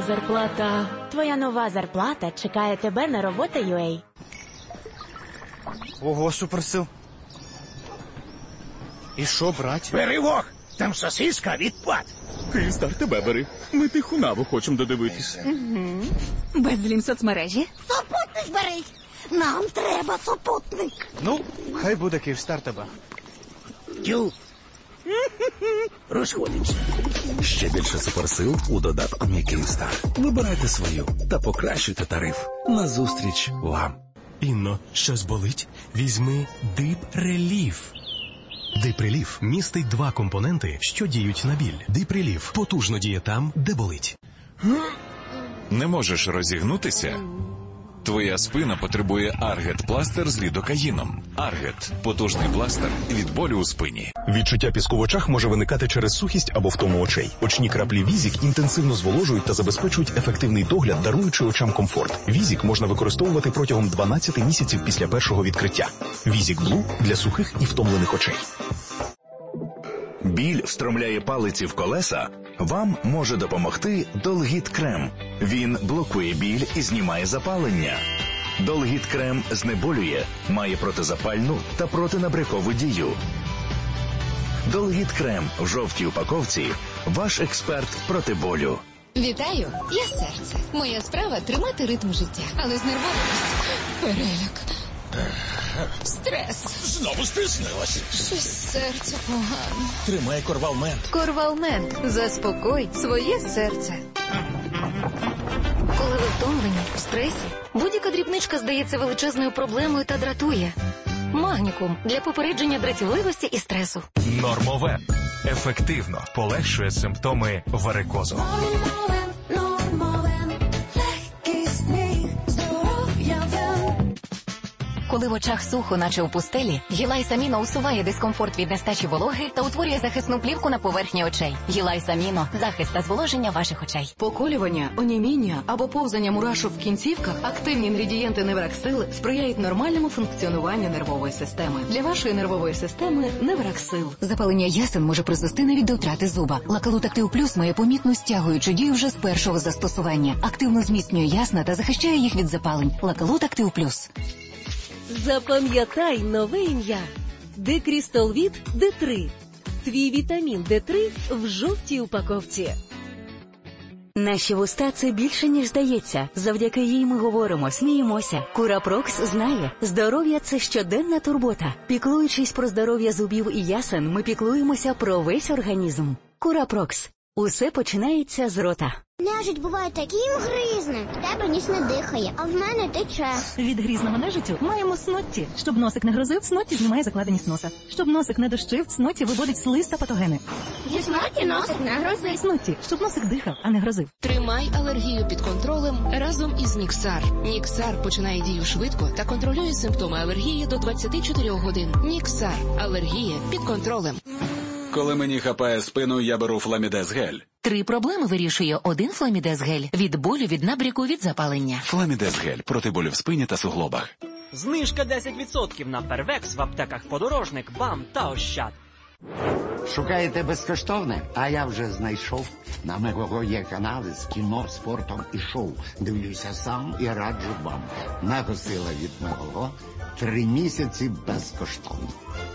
зарплата. Твоя нова зарплата чекає тебе на робота.ua. Ого, суперсил. І що, брать? Бери вог, там сосиска відпад. Київстар, тебе бери. Ми тиху наву хочемо додивитись. Безлім соцмережі. Супутник бери. Нам треба супутник. Ну, хай буде Київстар тебе. Тю. Розходимося. Ще більше суперсил у додатку «Мій Київстар». Вибирайте свою та покращуйте тариф. Назустріч вам. Інно, щось болить? Візьми Дипреліф. Дипреліф містить 2 компоненти, що діють на біль. Дипреліф потужно діє там, де болить. Не можеш розігнутися? Твоя спина потребує Аргет-пластир з лідокаїном. Аргет – потужний пластир від болю у спині. Відчуття піску в очах може виникати через сухість або втому очей. Очні краплі Візік інтенсивно зволожують та забезпечують ефективний догляд, даруючи очам комфорт. Візік можна використовувати протягом 12 місяців після першого відкриття. Візік Блу для сухих і втомлених очей. Біль встромляє палиці в колеса? Вам може допомогти Долгіт Крем. Він блокує біль і знімає запалення. Долгіт Крем знеболює, має протизапальну та протинабрякову дію. Долгіт Крем в жовтій упаковці – ваш експерт проти болю. Вітаю, я серце. Моя справа – тримати ритм життя. Але з нервовістю – переляк. Стрес. Знову стиснилась. Щось серце погано. Тримай Корвалмент. Корвалмент. Заспокой своє серце. Коли ви втомлені, в стресі, будь-яка дрібничка здається величезною проблемою та дратує. Магнікум для попередження дратівливості і стресу. Нормовен. Ефективно полегшує симптоми варикозу. Коли в очах сухо, наче у пустелі, Гілайс Аміно усуває дискомфорт від нестачі вологи та утворює захисну плівку на поверхні очей. Гілайс Аміно – захист та зволоження ваших очей. Поколювання, оніміння або повзання мурашок в кінцівках, активні інгредієнти Невраксил сприяють нормальному функціонуванню нервової системи. Для вашої нервової системи Невраксил. Запалення ясен може призвести навіть до втрати зуба. Лакалут Актив Плюс має помітну стягуючу дію вже з першого застосування. Активно зміцнює ясна та захищає їх від запалень. Лакалут Актив Плюс. Запам'ятай нове ім'я. Декрістолвіт Д3. Твій вітамін Д3 в жовтій упаковці. Наші вуста – це більше, ніж здається. Завдяки їй ми говоримо, сміємося. Курапрокс знає, здоров'я – це щоденна турбота. Піклуючись про здоров'я зубів і ясен, ми піклуємося про весь організм. Курапрокс. Усе починається з рота. Нежить буває таким гризним. В тебе ніс не дихає, а в мене тече. Від грізного нежиттю маємо снотті. Щоб носик не грозив, снотті знімає закладеність носа. Щоб носик не дощив, снотті виводить слиз та патогени. Зі снотті носик не грозить. Снотті, щоб носик дихав, а не грозив. Тримай алергію під контролем разом із Ніксар. Ніксар починає дію швидко та контролює симптоми алергії до 24 годин. Ніксар. Алергія під контролем. Коли мені хапає спину, я беру Фламідез гель. 3 проблеми вирішує один Фламідез гель. Від болю, від набряку, від запалення. Фламідез гель проти болю в спині та суглобах. Знижка 10% на Первекс в аптеках Подорожник, БАМ та Ощад. Шукаєте безкоштовне? А я вже знайшов. На Мегого є канали з кіно, спортом і шоу. Дивлюся сам і раджу вам. Нагосила від Мегого 3 місяці безкоштовно.